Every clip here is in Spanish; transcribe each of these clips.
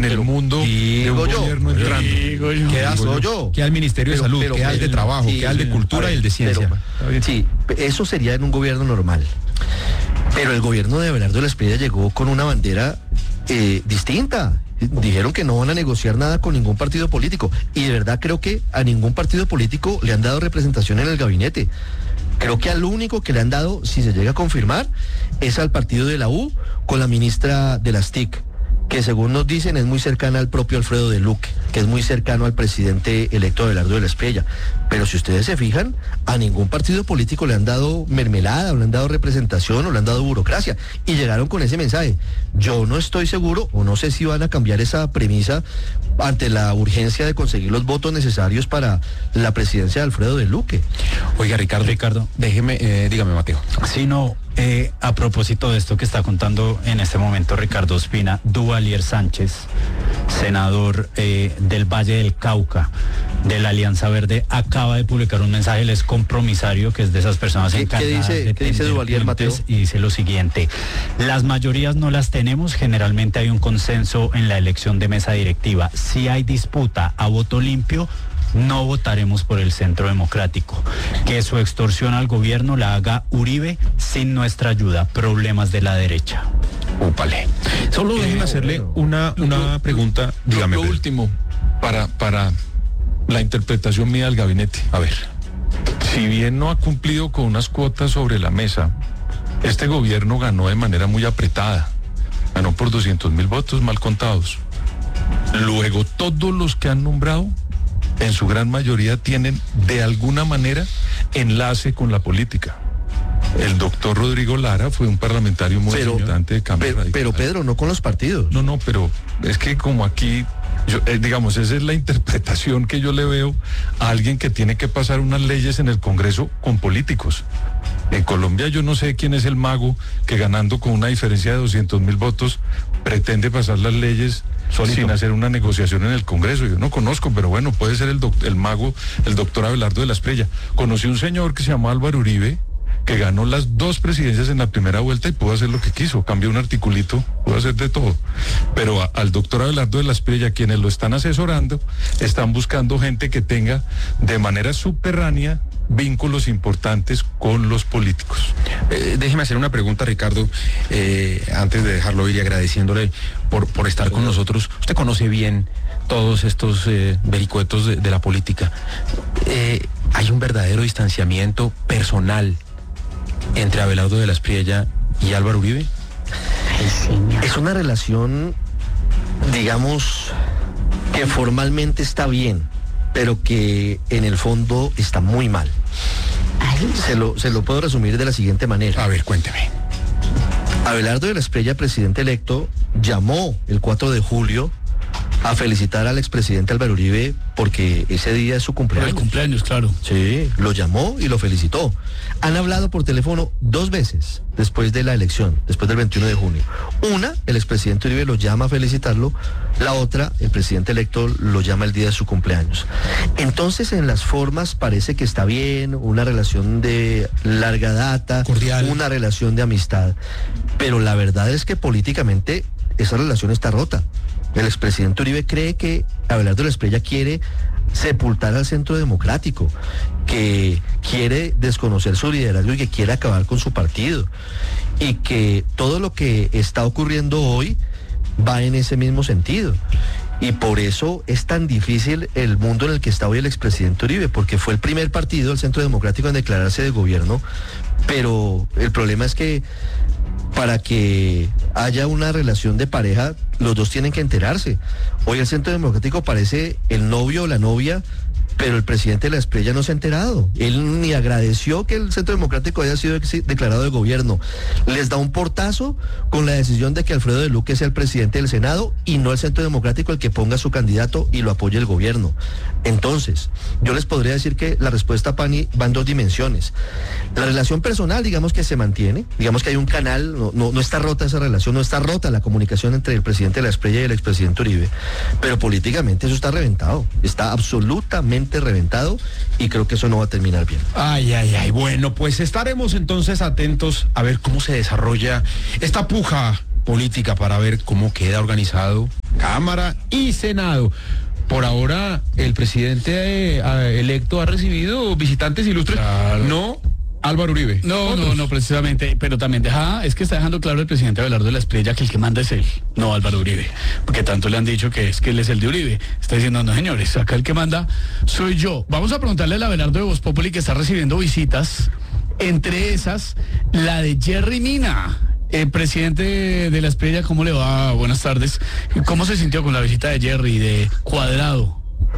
en el mundo de un gobierno entrando. Queda el Ministerio de Salud, queda el de Trabajo, queda el de Cultura y el de Ciencia. Sí, eso sería en un gobierno normal. Pero el gobierno de Abelardo de la Espriella llegó con una bandera distinta. Dijeron que no van a negociar nada con ningún partido político. Y de verdad creo que a ningún partido político le han dado representación en el gabinete. Creo que al único que le han dado, si se llega a confirmar, es al partido de la U con la ministra de las TIC, que según nos dicen es muy cercana al propio Alfredo de Luque, que es muy cercano al presidente electo Abelardo de la Espriella. Pero si ustedes se fijan, a ningún partido político le han dado mermelada, o le han dado representación, o le han dado burocracia. Y llegaron con ese mensaje. Yo no estoy seguro, o no sé si van a cambiar esa premisa ante la urgencia de conseguir los votos necesarios para la presidencia de Alfredo de Luque. Oiga, Ricardo, déjeme, dígame, Mateo. Sí, no, a propósito de esto que está contando en este momento Ricardo Ospina, Duvalier Sánchez, senador del Valle del Cauca, de la Alianza Verde, acaba de publicar un mensaje, él es compromisario, que es de esas personas encargadas de ¿Qué dice Duvalier, Mateo? Y dice lo siguiente: las mayorías no las tenemos, generalmente hay un consenso en la elección de mesa directiva. Si hay disputa a voto limpio, no votaremos por el Centro Democrático. Que su extorsión al gobierno la haga Uribe sin nuestra ayuda. Problemas de la derecha. Úpale. Solo déjenme hacerle una pregunta. Dígame. Lo último, para la interpretación mía del gabinete. A ver. Si bien no ha cumplido con unas cuotas sobre la mesa, este gobierno ganó de manera muy apretada. Ganó por 200.000 votos mal contados. Luego, todos los que han nombrado, en su gran mayoría, tienen de alguna manera enlace con la política. El doctor Rodrigo Lara fue un parlamentario muy importante de Cambio Radical. Pero Pedro, no con los partidos. No, pero es que como aquí, digamos, esa es la interpretación que yo le veo a alguien que tiene que pasar unas leyes en el Congreso con políticos. En Colombia yo no sé quién es el mago que ganando con una diferencia de 200.000 votos pretende pasar las leyes sin hacer una negociación en el Congreso. Yo no conozco, pero bueno, puede ser el mago, el doctor Abelardo de la Espriella. Conocí un señor que se llamó Álvaro Uribe, que ganó las 2 presidencias en la primera vuelta y pudo hacer lo que quiso, cambió un articulito, pudo hacer de todo. Pero al doctor Abelardo de la Espriella, quienes lo están asesorando, están buscando gente que tenga de manera subterránea vínculos importantes con los políticos. Déjeme hacer una pregunta, Ricardo, antes de dejarlo ir y agradeciéndole por estar con nosotros. Usted conoce bien todos estos vericuetos de la política. ¿Hay un verdadero distanciamiento personal entre Abelardo de la Espriella y Álvaro Uribe? Es una relación, digamos, que formalmente está bien, pero que en el fondo está muy mal. Se lo puedo resumir de la siguiente manera. A ver, cuénteme. Abelardo de la Espriella, presidente electo, llamó el 4 de julio a felicitar al expresidente Álvaro Uribe porque ese día es su cumpleaños. El cumpleaños, claro. Sí, lo llamó y lo felicitó. Han hablado por teléfono 2 veces después de la elección, después del 21 de junio. Una, el expresidente Uribe lo llama a felicitarlo. La otra, el presidente electo lo llama el día de su cumpleaños. Entonces, en las formas parece que está bien, una relación de larga data, cordial, una relación de amistad. Pero la verdad es que políticamente esa relación está rota. El expresidente Uribe cree que Abelardo de la Espriella quiere sepultar al Centro Democrático, que quiere desconocer su liderazgo y que quiere acabar con su partido. Y que todo lo que está ocurriendo hoy va en ese mismo sentido. Y por eso es tan difícil el mundo en el que está hoy el expresidente Uribe, porque fue el primer partido, el Centro Democrático, en declararse de gobierno. Pero el problema es que para que haya una relación de pareja, los dos tienen que enterarse. Hoy el Centro Democrático parece el novio o la novia, pero el presidente de la Espriella no se ha enterado. Él ni agradeció que el Centro Democrático haya sido declarado de gobierno. Les da un portazo con la decisión de que Alfredo de Luque sea el presidente del Senado y no el Centro Democrático el que ponga su candidato y lo apoye el gobierno. Entonces, yo les podría decir que la respuesta, Pani, va en 2 dimensiones. La relación personal, digamos que se mantiene, digamos que hay un canal, no está rota esa relación, no está rota la comunicación entre el presidente de la Espriella y el expresidente Uribe, pero políticamente eso está reventado, está absolutamente reventado y creo que eso no va a terminar bien. Ay, bueno, pues estaremos entonces atentos a ver cómo se desarrolla esta puja política para ver cómo queda organizado Cámara y Senado. Por ahora, el presidente electo ha recibido visitantes ilustres. Claro. No Álvaro Uribe. No, precisamente, pero también es que está dejando claro el presidente Abelardo de la Espriella que el que manda es él, no Álvaro Uribe, porque tanto le han dicho que él es el de Uribe. Está diciendo, no señores, acá el que manda soy yo. Vamos a preguntarle al Abelardo de Voz Populi, que está recibiendo visitas, entre esas, la de Jerry Mina. Presidente de la Espriella, ¿cómo le va? Buenas tardes. ¿Cómo se sintió con la visita de Jerry, de Cuadrado?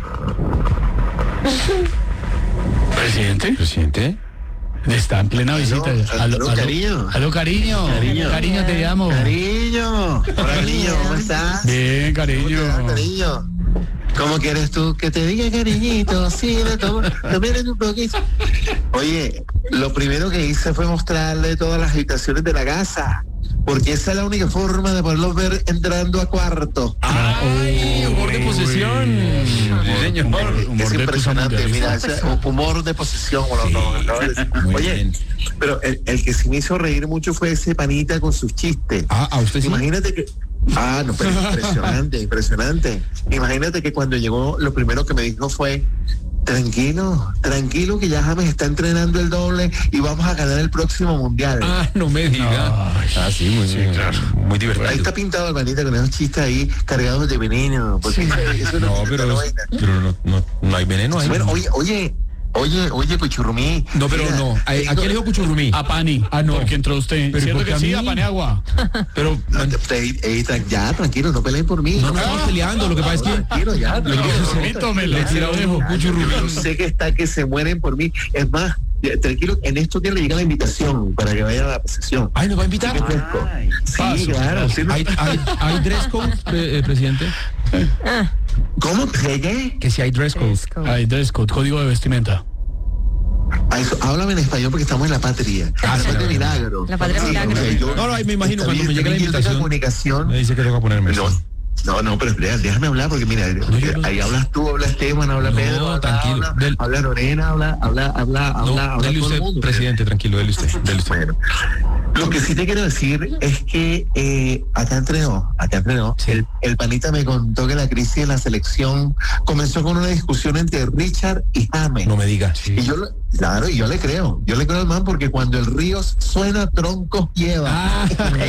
¿Presidente? Está en plena visita. Aló, cariño. Aló, cariño. Cariño, te llamo. Cariño. Hola, cariño, ¿cómo estás? Bien, cariño. ¿Cómo te va, cariño? ¿Cómo quieres tú que te diga, cariñito? Sí, tomen un poquito. Oye, lo primero que hice fue mostrarle todas las habitaciones de la casa, porque esa es la única forma de poderlos ver entrando a cuarto. ¡Ay, humor de posesión! Sí, señor. Es impresionante, mira, ese humor de posesión. Oye, pero el que sí me hizo reír mucho fue ese panita con sus chistes. ¿A usted sí? Imagínate que... no, pero impresionante. Imagínate que cuando llegó, lo primero que me dijo fue: tranquilo, que ya James está entrenando el doble y vamos a ganar el próximo mundial. No me diga. Sí, muy claro. Muy divertido. Ahí está pintado el manita con esos chistes ahí cargados de veneno. Porque eso pero no hay veneno ahí. Bueno, oye, Cuchurrumí. No, pero mira, no. ¿A quién le dijo Cuchurrumí? A Pani. No. Porque entró usted. Pero ¿Cierto porque que sí? a A mí. Paniagua. Pero ya, tranquilo, no peleen por mí. no estamos peleando. Lo que pasa es que Tranquilo, ya. Permítamelo. le tira un ojo Cuchurrumí. Yo sé que está que se mueren por mí. Es más, tranquilo, en estos días le llega la invitación para que vaya a la posesión. Ay, ¿nos va a invitar? Sí, paso, claro. ¿Hay dress code, presidente? ¿Cómo? ¿Qué? Que si hay dress code. Hay dress code, código de vestimenta. Háblame en español porque estamos en la patria. La patria milagro. La patria milagro. No, me imagino cuando me llegue la invitación. Comunicación. Me dice que tengo que ponerme. No, pero espera, déjame hablar porque mira, ahí hablas tú, habla Esteban, habla Pedro, tranquilo. habla Lorena, habla Dele todo usted, el mundo. presidente, tranquilo, dele usted. Bueno, lo que sí te quiero decir es que acá entrenó. Sí. El panita me contó que la crisis de la selección comenzó con una discusión entre Richard y James. No me diga. Y yo le creo al man, porque cuando el río suena, troncos lleva.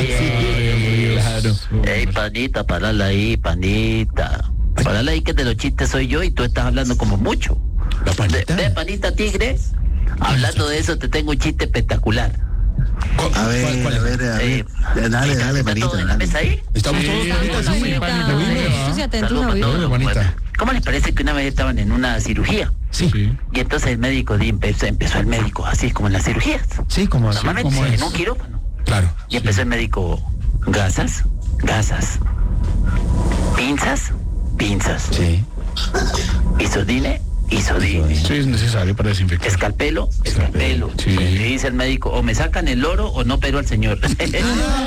Claro. Ey, panita, parala ahí, panita. Parala ahí, que de los chistes soy yo y tú estás hablando como mucho. ¿La panita? De panita tigre, hablando de eso te tengo un chiste espectacular. A ver. Dale, ¿Está todo en la mesa ahí? Estamos todos panitas, sí. Listos y atentos a Saludos oír. a todos. Panita. Bueno, ¿cómo les parece que una vez estaban en una cirugía? Sí. Y entonces el médico empezó el médico, así como en las cirugías. Sí, como así. Normalmente en un quirófano. Claro. Y empezó el médico: gasas, pinzas, Sí. isodine. Sí, es necesario para desinfectar. Escalpelo. Sí. Y dice el médico: o me sacan el oro o no pero al señor. Ese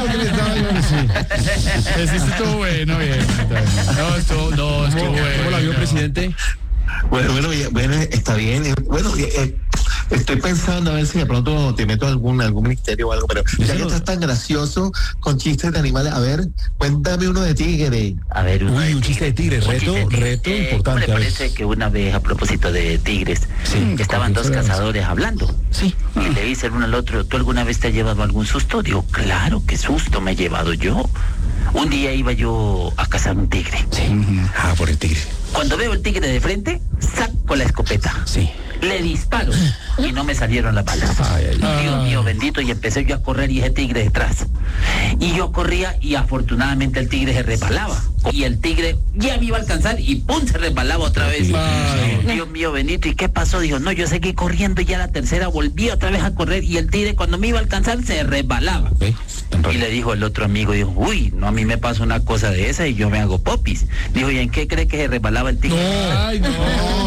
estuvo bueno, bien. No, estuvo bueno. ¿Cómo la vio, presidente? Bueno, está bien. Bueno, estoy pensando a ver si de pronto te meto algún ministerio o algo, pero ya que estás tan gracioso con chistes de animales, a ver, cuéntame uno de tigre. A ver, Un chiste de tigre, reto ¿Cómo importante. le parece que una vez, a propósito de tigres, estaban dos cazadores hablando? Sí. Y le dice el uno al otro: ¿tú alguna vez te has llevado algún susto? Digo: claro, qué susto me he llevado yo. Un día iba yo a cazar un tigre. Sí. Por el tigre. Cuando veo el tigre de frente, saco la escopeta. Sí. Le disparo y no me salieron las balas. Dios mío bendito, y empecé yo a correr y ese tigre detrás. Y yo corría y afortunadamente el tigre se resbalaba. Y el tigre ya me iba a alcanzar y ¡pum! Se resbalaba otra vez. Dios mío bendito, ¿y qué pasó? Dijo: no, yo seguí corriendo y ya la tercera volví otra vez a correr y el tigre cuando me iba a alcanzar se resbalaba. Y le dijo el otro amigo, dijo: uy, no, a mí me pasa una cosa de esa y yo me hago popis. Dijo: ¿y en qué cree que se resbalaba el tigre? Ay, no.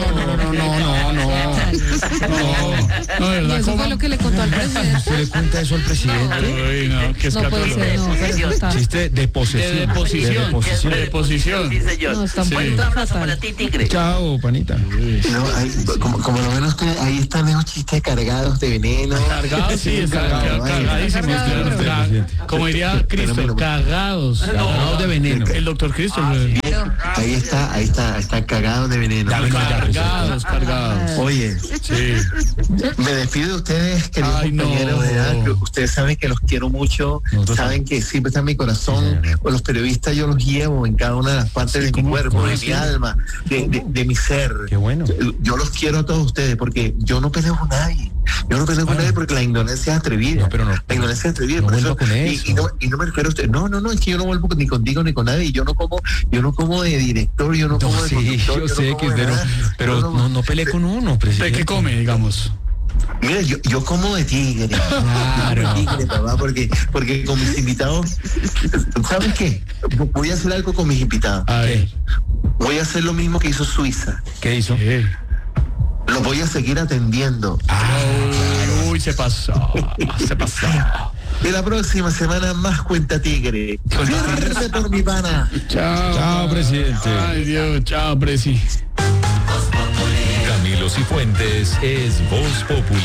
Y eso fue lo que le contó al presidente. ¿Se le cuenta eso al presidente? Uy, no, qué No puede ser, no, pero eso está. Chiste de posesión. De posición. Sí, señor. No, está Sí. muy Un abrazo fatal. para ti, tigre. Chao, panita. No, como lo menos que ahí están esos chistes cargados de veneno. Cargados, sí, está cargadísimos. Cargado, Como diría Cristo, cagados. Cagados de veneno. El doctor Cristo. Bien Ahí está cagado de veneno. Cargados. Oye, Sí. me despido de ustedes, queridos Ay, no. compañeros, ¿verdad? Ustedes saben que los quiero mucho, Nosotros saben que siempre está en mi corazón. Con los periodistas yo los llevo en cada una de las partes de mi cuerpo, de mi alma, de mi ser. Qué bueno. Yo los quiero a todos ustedes porque yo no peleo con nadie. Yo no peleo con nadie porque la ignorancia es atrevida. No, pero no. La ignorancia es atrevida. No por vuelva eso, con eso. y no me refiero a usted. No, es que yo no vuelvo ni contigo ni con nadie. Yo no como de director, yo no como de Sí, conductor, yo no sé como que de es de nada. pero no peleé con uno, presidente. ¿De qué come, digamos? Mira, yo como de tigre. Claro. De tigre, papá, porque con mis invitados, ¿sabes qué? Voy a hacer algo con mis invitados. A ver. Voy a hacer lo mismo que hizo Suiza. ¿Qué hizo? Los voy a seguir atendiendo. Uy, se pasó. Y la próxima semana más Cuenta Tigre. Cierre por mi pana. Chao, presidente. Ay, Dios, chao, presi. Camilo Cifuentes es Voz Populi.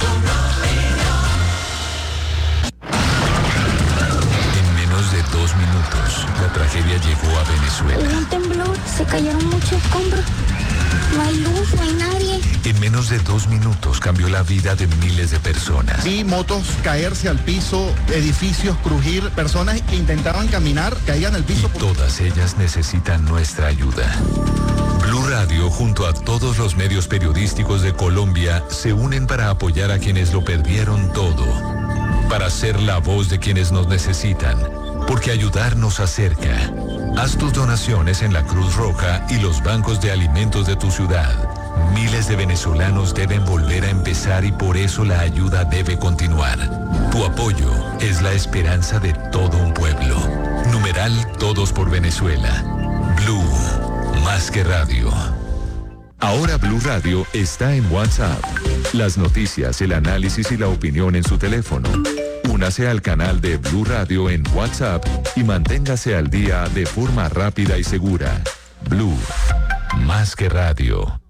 En menos de 2 minutos, la tragedia llegó a Venezuela. Hubo un temblor, se cayeron muchos escombros. No hay luz, no hay nadie. En menos de 2 minutos cambió la vida de miles de personas. Vi motos caerse al piso, edificios crujir, personas que intentaban caminar, caían al piso. Y todas ellas necesitan nuestra ayuda. Blue Radio, junto a todos los medios periodísticos de Colombia, se unen para apoyar a quienes lo perdieron todo. Para ser la voz de quienes nos necesitan. Porque ayudar nos acerca. Haz tus donaciones en la Cruz Roja y los bancos de alimentos de tu ciudad. Miles de venezolanos deben volver a empezar y por eso la ayuda debe continuar. Tu apoyo es la esperanza de todo un pueblo. Numeral Todos por Venezuela. Blue, más que radio. Ahora Blue Radio está en WhatsApp. Las noticias, el análisis y la opinión en su teléfono. Únase al canal de Blue Radio en WhatsApp y manténgase al día de forma rápida y segura. Blue, más que radio.